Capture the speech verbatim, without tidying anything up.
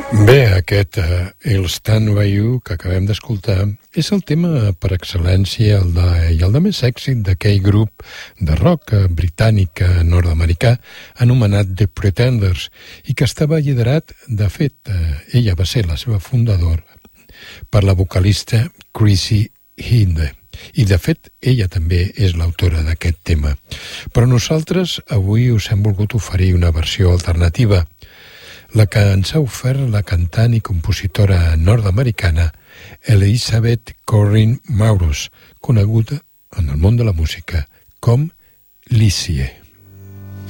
Bé, aquest uh, El Stand By You que acabem d'escoltar és el tema per excel·lència el de, i el de més èxit d'aquell grup de rock britànic nord-americà anomenat The Pretenders i que estava liderat, de fet, uh, ella va ser la seva fundadora per la vocalista Chrissy Hynde. I, de fet, ella també és l'autora d'aquest tema. Però nosaltres avui us hem volgut oferir una versió alternativa, la que ens ha ofert la cantant i compositora nord-americana Elizabeth Corrin Maurus, coneguda en el món de la música com Lizzie.